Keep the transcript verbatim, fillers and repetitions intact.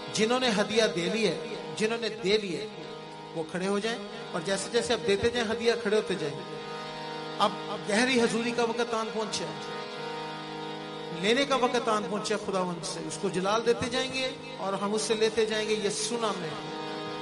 जिन्होंने हदिया दे ली है, जिन्होंने दे लिए वो खड़े हो जाएं, और जैसे जैसे अब देते जाएं हदिया खड़े होते जाएं। अब अब गहरी हजूरी का वक्त आन पहुंचे, लेने का वक्त आन पहुंचे खुदावंद से, उसको जलाल देते जाएंगे और हम उससे लेते जाएंगे। ये सुना मैं